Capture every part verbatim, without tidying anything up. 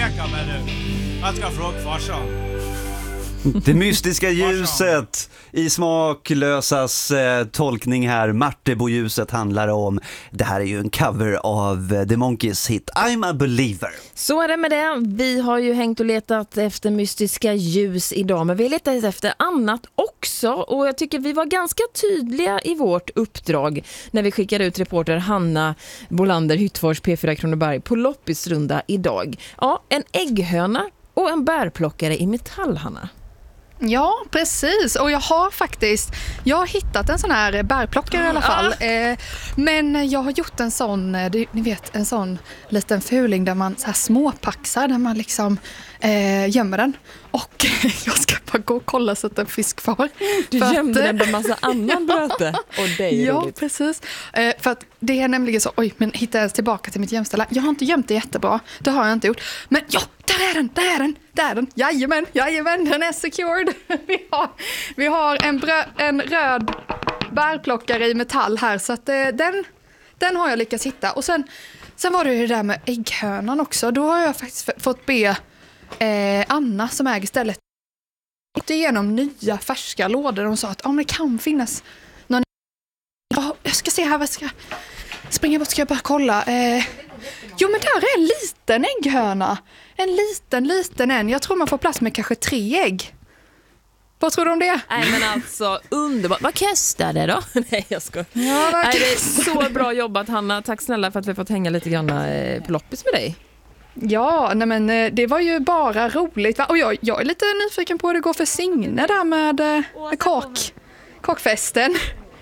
käka med du. Jag ska fråga farsan. Det mystiska ljuset i Smaklösas eh, tolkning här. Martebo-ljuset handlar om. Det här är ju en cover av The Monkees hit I'm a believer. Så är det med det. Vi har ju hängt och letat efter mystiska ljus idag, men vi har letat efter annat också. Och jag tycker vi var ganska tydliga i vårt uppdrag när vi skickade ut reporter Hanna Bolander Hyttfors P fyra Kronoberg på loppisrunda idag. Ja, en ägghöna och en bärplockare i metall, Hanna. Ja, precis. Och jag har faktiskt jag har hittat en sån här bärplockare i alla fall. Ah. Eh, men jag har gjort en sån, ni vet, en sån liten fuling där man så här småpaxar, där man liksom eh, gömmer den. Och jag ska bara gå och kolla så att den finns kvar. Du gömde den med massa annan bröte. Och det är ja, roligt. Precis. Eh, för att det är nämligen så, oj, men hittar jag tillbaka till mitt gömställe. Jag har inte gömt det jättebra, det har jag inte gjort. Men ja, där är den, där är den, där är den. Jajamän, jajamän, den är secured. vi, har, vi har en, brö, en röd bärplockare i metall här, så att eh, den, den har jag lyckats hitta. Och sen, sen var det ju det där med ägghönan också. Då har jag faktiskt f- fått be eh, Anna som äger stället gick igenom nya färska lådor. De sa att ah, men det kan finnas någon. Ja, jag ska se här, vad ska springa bort, ska jag bara kolla. Eh, jo, men där är en liten ägghöna. En liten, liten en. Jag tror man får plats med kanske tre ägg. Vad tror du om det? Nej, men alltså, underbart. Vad kostar det då? Nej, jag ska. Ja, Nej, det är så bra jobbat, Hanna. Tack snälla för att vi fått hänga lite grann på loppis med dig. Ja, nej men det var ju bara roligt. Va? Och jag, jag är lite nyfiken på hur det går för Signe där med, med kak, kakfesten.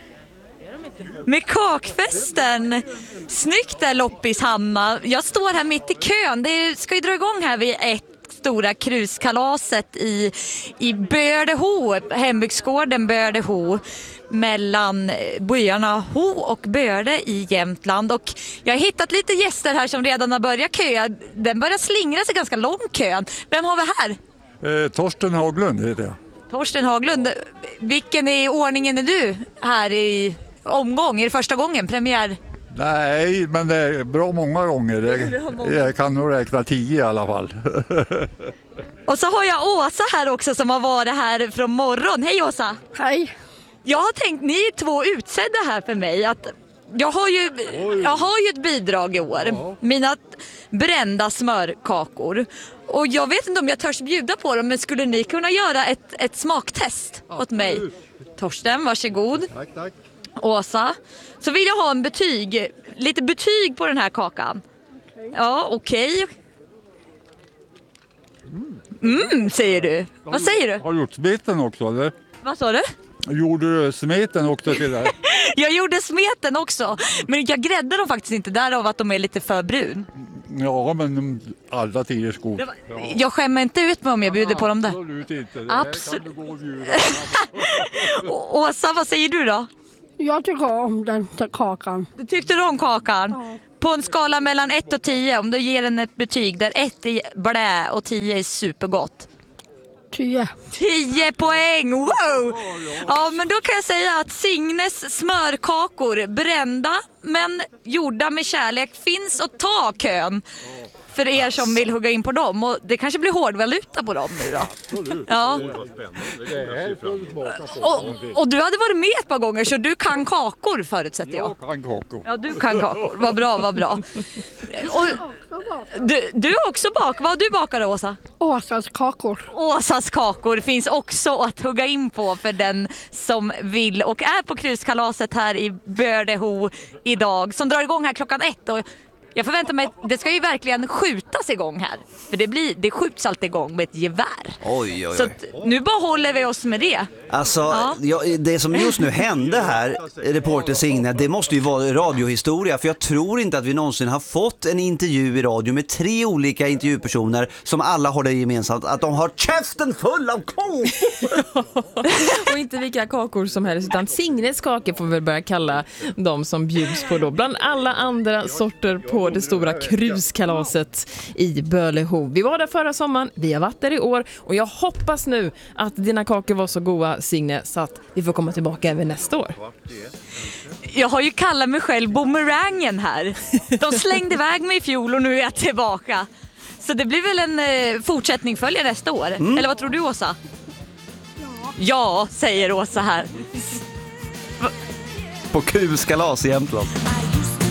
Med kakfesten. Snyggt där, loppis, Hanna. Jag står här mitt i kön. Det ska ju dra igång här vid ett stora kruskalaset i, i Bördeho, hembygdsgården Bördeho, mellan byarna Ho och Börde i Jämtland. Och jag har hittat lite gäster här som redan har börjat köa. Den börjar slingra sig ganska lång kön. Vem har vi här? Eh, Torsten Haglund heter jag. Torsten Haglund. Vilken i ordningen är du här i omgång? Är det första gången? Premiär? Nej, men det är bra många gånger. Jag, jag kan nog räkna tio i alla fall. Och så har jag Åsa här också som har varit här från morgon. Hej Åsa! Hej! Jag har tänkt, ni är två utsedda här för mig. Att jag, har ju, jag har ju ett bidrag i år. Ja. Mina brända smörkakor. Och jag vet inte om jag törs bjuda på dem, men skulle ni kunna göra ett, ett smaktest ja, åt mig? Torsten, varsågod. Tack, tack. Åsa, så vill jag ha en betyg, lite betyg på den här kakan. Okay. Ja, okej. Okay. Mm, säger du. Vad säger du? Har du gjort smeten också, eller? Vad sa du? Gjorde du smeten också till det? Jag gjorde smeten också, men jag gräddade dem faktiskt inte, därav att de är lite för brun. Ja, men alla tio skor. Var... Jag skämmer inte ut mig om jag bjuder på dem där. Absolut inte. Det Absolut. kan du gå och bjuda. Åsa, vad säger du då? Jag tycker om den kakan. Du tyckte du om kakan? Ja. På en skala mellan ett och tio, om du ger den ett betyg där ett är blä och tio är supergott. Tio. Tio poäng, wow! Ja, men då kan jag säga att Signes smörkakor, brända men gjorda med kärlek, finns att ta kön. För er som vill hugga in på dem. Och det kanske blir hårdvaluta på dem nu då. Ja. Och, och du hade varit med ett par gånger, så du kan kakor förutsätter jag. Jag kan kakor. Ja, du kan kakor. Vad bra, vad bra. Och du, du är också bak. Vad har du bakade, Åsa? Åsas kakor. Åsas kakor finns också att hugga in på för den som vill och är på kruskalaset här i Bördeho idag. Som drar igång här klockan ett. Och jag förväntar mig, det ska ju verkligen skjutas igång här. För det, blir, det skjuts alltid igång med ett gevär. Oj, oj, oj. Så att, nu bara håller vi oss med det. Alltså, Ja. ja, det som just nu hände här, reporter Signe, det måste ju vara radiohistoria. För jag tror inte att vi någonsin har fått en intervju i radio med tre olika intervjupersoner som alla har det gemensamt att de har käften full av kakor. Och inte vilka kakor som helst, utan Signes kakor får vi börja kalla de som bjuds på då. Bland alla andra sorter på det stora kruskalaset i Bördeho. Vi var där förra sommaren, vi har varit där i år och jag hoppas nu att dina kakor var så goda, Signe, så att vi får komma tillbaka även nästa år. Jag har ju kallat mig själv boomerangen här. De slängde iväg mig i fjol och nu är jag tillbaka. Så det blir väl en eh, fortsättning följer nästa år? Mm. Eller vad tror du, Åsa? Ja. Ja, säger Åsa här. På Kuskalas i Jämtland.